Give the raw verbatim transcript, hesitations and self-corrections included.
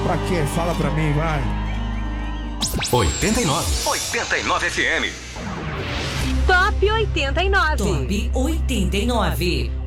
Pra quê? Fala pra mim, vai. oitenta e nove. oitenta e nove F M. Top oitenta e nove. Top oitenta e nove.